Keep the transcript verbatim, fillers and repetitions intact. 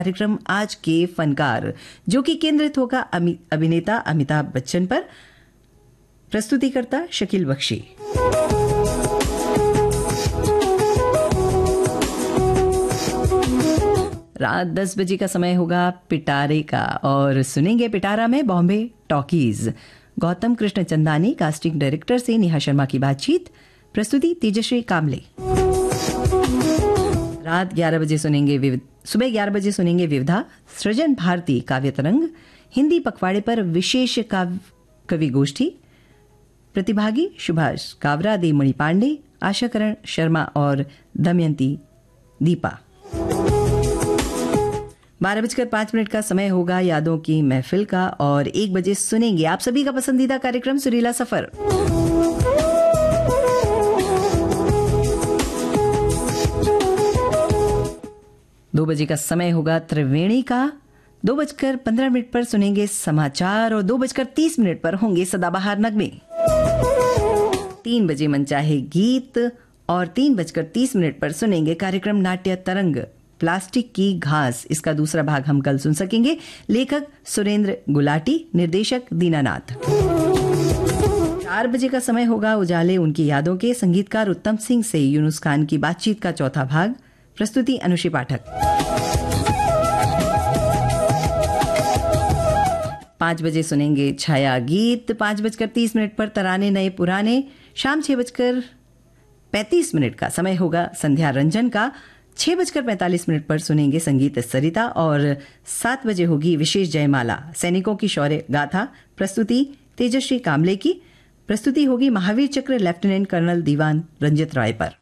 कार्यक्रम आज के फनकार, जो कि केंद्रित होगा अमि, अभिनेता अमिताभ बच्चन पर। प्रस्तुतिकर्ता शकील बख्शी। रात दस बजे का समय होगा पिटारे का और सुनेंगे पिटारा में Bombay talkies. Gautam Krishna Chandani casting director से नेहा शर्मा की बातचीत। प्रस्तुति तेजश्री कामले। रात ग्यारह बजे सुनेंगे विविध सुबह ग्यारह बजे सुनेंगे विविधा। सृजन भारती काव्य तरंग हिंदी पखवाड़े पर विशेष काव्य कवि गोष्ठी। प्रतिभागी सुभाष कावरा, देवमणि पांडे, आशाकरण शर्मा और दमयंती दीपा। बारह बजकर पांच मिनट का समय होगा यादों की महफिल का और एक बजे सुनेंगे आप सभी का पसंदीदा कार्यक्रम सुरीला सफर। दो बजे का समय होगा त्रिवेणी का। दो बजकर पंद्रह मिनट पर सुनेंगे समाचार और दो बजकर तीस मिनट पर होंगे सदाबहार नगमे। तीन बजे मनचाहे गीत और तीन बजकर तीस मिनट पर सुनेंगे कार्यक्रम नाट्य तरंग प्लास्टिक की घास। इसका दूसरा भाग हम कल सुन सकेंगे। लेखक सुरेंद्र गुलाटी, निर्देशक दीनानाथ। चार बजे का समय होगा उजाले उनकी यादों के। संगीतकार उत्तम सिंह से यूनुस खान की बातचीत का चौथा भाग। प्रस्तुति अनुषी पाठक। पांच बजे सुनेंगे छाया गीत। पांच बजकर तीस मिनट पर तराने नए पुराने। शाम छह बजकर पैंतीस मिनट का समय होगा संध्या रंजन का। छह बजकर पैंतालीस मिनट पर सुनेंगे संगीत सरिता और सात बजे होगी विशेष जयमाला, सैनिकों की शौर्य गाथा। प्रस्तुति तेजश्री कामले की। प्रस्तुति होगी महावीर चक्र लेफ्टिनेंट कर्नल दीवान रंजित राय पर।